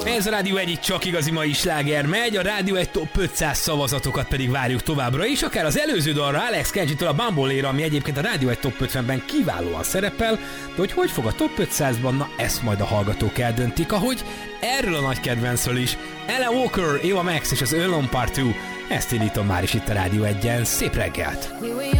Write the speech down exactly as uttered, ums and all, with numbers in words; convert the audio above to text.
Ez a Rádió egy, csak igazi mai sláger megy, a Rádió egy top ötszáz szavazatokat pedig várjuk továbbra is, akár az előző dalra, Alex Kenji-től a Bambolera, ami egyébként a Rádió egy top ötvenben kiválóan szerepel, de hogy hogy fog a top ötszázban, na ezt majd a hallgatók eldöntik, ahogy erről a nagy kedvencről is, Alan Walker, Eva Max és az Alone Part kettő, ezt indítom már is itt a Rádió egyen. Szép reggelt!